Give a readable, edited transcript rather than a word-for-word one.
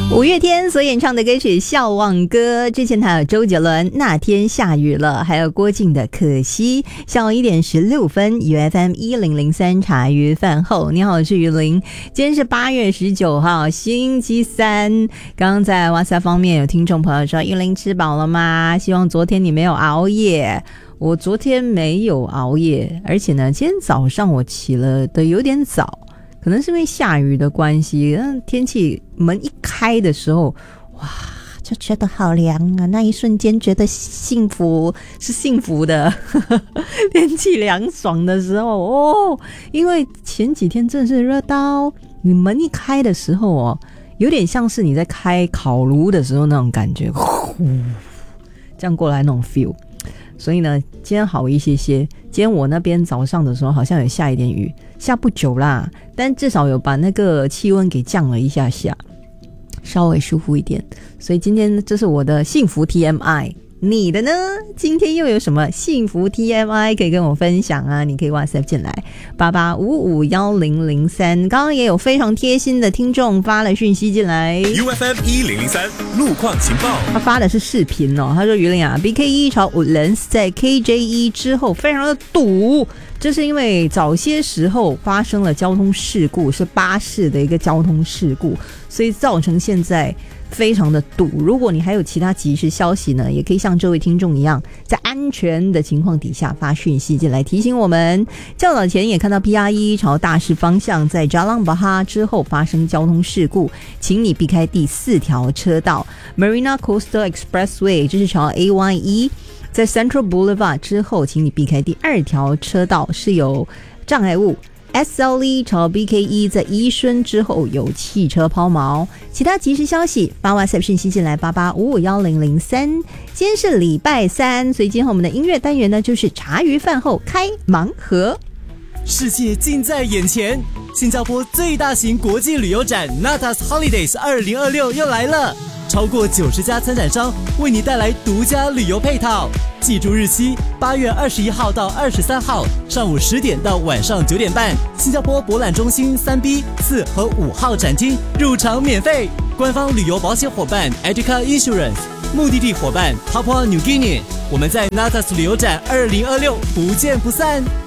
五月天所演唱的歌曲《笑忘歌》，之前还有周杰伦《那天下雨了》，还有郭靖的《可惜》。下午1点16分，UFM 1003茶余饭后，你好，我是于林。今天是8月19号，星期三。刚刚在 WhatsApp 方面有听众朋友说：“于林吃饱了吗？希望昨天你没有熬夜。”我昨天没有熬夜，而且呢，今天早上我起了的有点早。可能是因为下雨的关系，天气门一开的时候，哇，就觉得好凉啊！那一瞬间觉得幸福，是幸福的。天气凉爽的时候哦，因为前几天真的是热到，你门一开的时候哦，有点像是你在开烤炉的时候那种感觉，这样过来那种 feel。所以呢，今天好一些些。今天我那边早上的时候好像有下一点雨，下不久啦，但至少有把那个气温给降了一下下，稍微舒服一点。所以今天这是我的幸福 TMI。你的呢？今天又有什么幸福 TMI 可以跟我分享啊？你可以 WhatsApp 进来88551003。刚刚也有非常贴心的听众发了讯息进来 UFM 1003路况情报， 他发的是视频哦。他说：“于林啊 ，BK1 朝5在 KJ1 之后非常的堵，这是因为早些时候发生了交通事故，是巴士的一个交通事故，所以造成现在非常的堵。如果你还有其他即时消息呢，也可以像这位听众一样，在安全的情况底下发讯息进来提醒我们。较早前也看到 PR1 朝大势方向在扎朗巴哈之后发生交通事故，请你避开第4条车道 Marina Coastal Expressway， 这是朝 AYE， 在 Central Boulevard 之后，请你避开第2条车道，是有障碍物。SLE 朝 BK1 在宜顺之后有汽车抛锚。其他即时消息发 WhatsApp 讯息进来88551003。今天是礼拜三，所以今天我们的音乐单元呢就是茶余饭后开盲盒。 世界近在眼前，新加坡最大型国际旅游展 Natas Holidays 2026又来了，超过90家参展商为你带来独家旅游配套。记住日期：8月21号到23号，上午10点到晚上9点半，新加坡博览中心3B、4和5号展厅，入场免费。官方旅游保险伙伴 Educa Insurance， 目的地伙伴 Papua New Guinea。我们在 Natas 旅游展2026不见不散。